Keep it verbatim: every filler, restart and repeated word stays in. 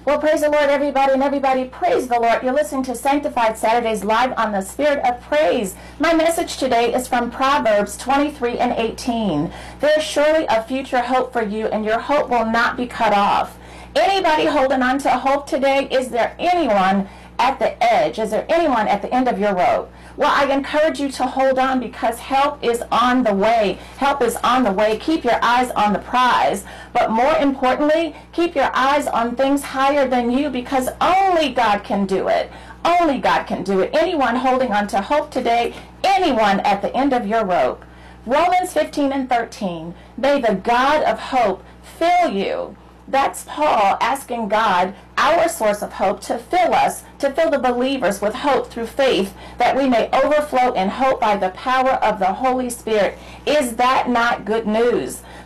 Well, praise the Lord, everybody, and everybody praise the Lord. You're listening to Sanctified Saturdays live on the Spirit of Praise. My message today is from Proverbs twenty-three and eighteen. There is surely a future hope for you, and your hope will not be cut off. Anybody holding on to hope today? Is there anyone at the edge? Is there anyone at the end of your rope? Well, I encourage you to hold on because help is on the way. Help is on the way. Keep your eyes on the prize. But more importantly, keep your eyes on things higher than you because only God can do it. Only God can do it. Anyone holding on to hope today, anyone at the end of your rope. Romans fifteen and thirteen. May the God of hope fill you. That's Paul asking God, our source of hope, to fill us, to fill the believers with hope through faith, that we may overflow in hope by the power of the Holy Spirit. Is that not good news?